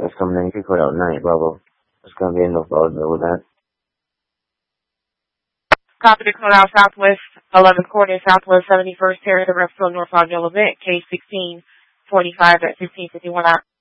That's coming in. You can call out 9, Bravo. It's going to be enough with that. Copy to code out Southwest 11th Coordinate, Southwest 71st Terrace, the Repsol North Yellow Vent, K1645 at 1551 out.